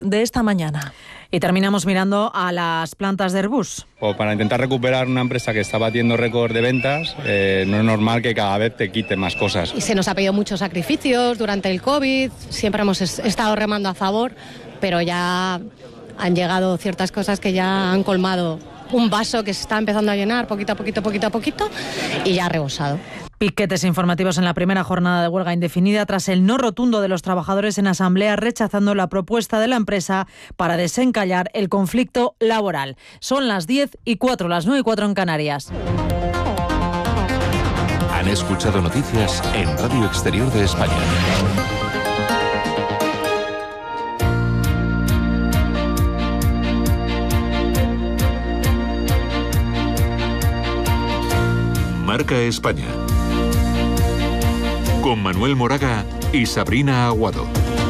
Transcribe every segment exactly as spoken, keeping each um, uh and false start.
de esta mañana. Y terminamos mirando a las plantas de Airbus. O para intentar recuperar una empresa que está batiendo récord de ventas, eh, no es normal que cada vez te quite más cosas. Y se nos ha pedido muchos sacrificios durante el COVID, siempre hemos estado remando a favor, pero ya han llegado ciertas cosas que ya han colmado un vaso que se está empezando a llenar poquito a poquito, poquito a poquito, y ya ha rebosado. Piquetes informativos en la primera jornada de huelga indefinida tras el no rotundo de los trabajadores en asamblea rechazando la propuesta de la empresa para desencallar el conflicto laboral. Son las diez y cuatro, las nueve y cuatro en Canarias. Han escuchado noticias en Radio Exterior de España. Marca España. Con Manuel Moraga y Sabrina Aguado.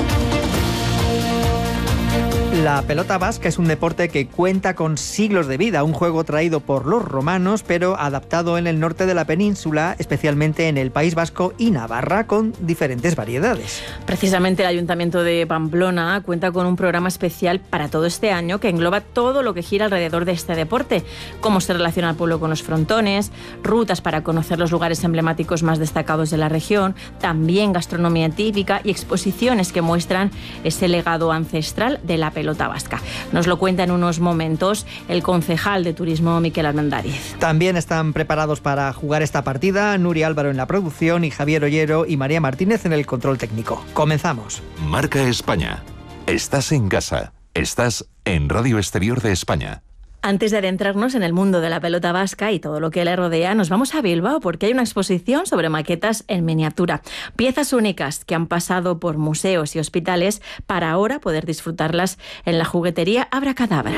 La pelota vasca es un deporte que cuenta con siglos de vida, un juego traído por los romanos, pero adaptado en el norte de la península, especialmente en el País Vasco y Navarra, con diferentes variedades. Precisamente el Ayuntamiento de Pamplona cuenta con un programa especial para todo este año que engloba todo lo que gira alrededor de este deporte, cómo se relaciona el pueblo con los frontones, rutas para conocer los lugares emblemáticos más destacados de la región, también gastronomía típica y exposiciones que muestran ese legado ancestral de la pelota vasca. Nos lo cuenta en unos momentos el concejal de Turismo, Miquel Armendáriz. También están preparados para jugar esta partida Nuria Álvaro en la producción y Javier Ollero y María Martínez en el control técnico. Comenzamos. Marca España. Estás en casa. Estás en Radio Exterior de España. Antes de adentrarnos en el mundo de la pelota vasca y todo lo que le rodea, nos vamos a Bilbao porque hay una exposición sobre maquetas en miniatura. Piezas únicas que han pasado por museos y hospitales para ahora poder disfrutarlas en la juguetería Abracadabra.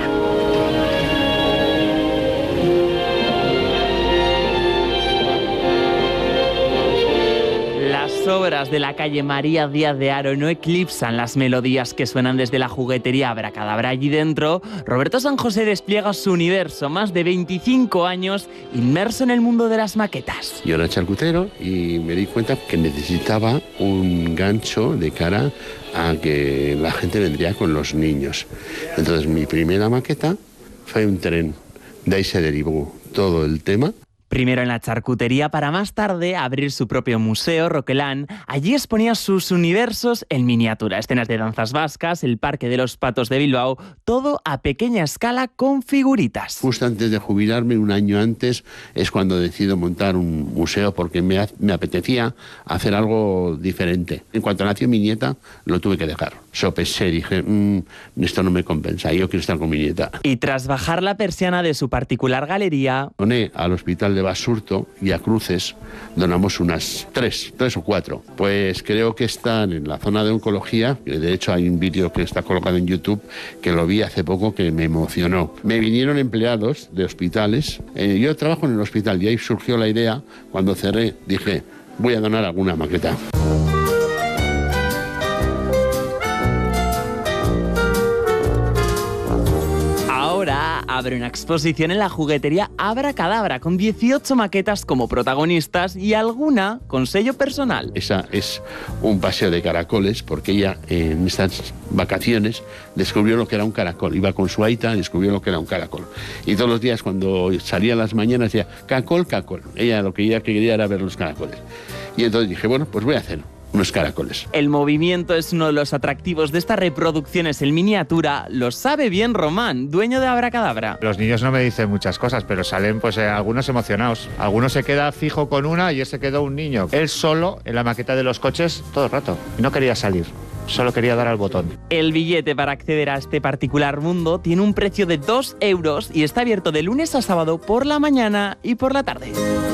Las obras de la calle María Díaz de Haro no eclipsan las melodías que suenan desde la juguetería Abracadabra. Allí dentro, Roberto San José despliega su universo, más de veinticinco años inmerso en el mundo de las maquetas. Yo era charcutero y me di cuenta que necesitaba un gancho de cara a que la gente vendría con los niños. Entonces mi primera maqueta fue un tren. De ahí se derivó todo el tema. Primero en la charcutería para más tarde abrir su propio museo, Roquelán. Allí exponía sus universos en miniatura, escenas de danzas vascas, el Parque de los Patos de Bilbao, todo a pequeña escala con figuritas. Justo antes de jubilarme, un año antes, es cuando decido montar un museo porque me, me apetecía hacer algo diferente. En cuanto nació mi nieta, lo tuve que dejar. Sopesé, dije, mmm, esto no me compensa, yo quiero estar con mi nieta. Y tras bajar la persiana de su particular galería, doné al hospital de Basurto y a Cruces, donamos unas tres, tres o cuatro. Pues creo que están en la zona de oncología, de hecho hay un vídeo que está colocado en YouTube que lo vi hace poco que me emocionó. Me vinieron empleados de hospitales, eh, yo trabajo en el hospital y ahí surgió la idea, cuando cerré dije, voy a donar alguna maqueta. abre una exposición en la juguetería Abracadabra con dieciocho maquetas como protagonistas y alguna con sello personal. Esa es un paseo de caracoles porque ella en estas vacaciones descubrió lo que era un caracol. Iba con su aita y descubrió lo que era un caracol. Y todos los días cuando salía a las mañanas decía, cacol, cacol. Ella lo que ella quería era ver los caracoles. Y entonces dije, bueno, pues voy a hacer unos caracoles. El movimiento es uno de los atractivos de estas reproducciones en miniatura. Lo sabe bien Román, dueño de Abracadabra. Los niños no me dicen muchas cosas, pero salen pues eh, algunos emocionados. Algunos se queda fijo con una y ese quedó un niño. Él solo en la maqueta de los coches todo el rato. Y no quería salir. Solo quería dar al botón. El billete para acceder a este particular mundo tiene un precio de dos euros y está abierto de lunes a sábado por la mañana y por la tarde.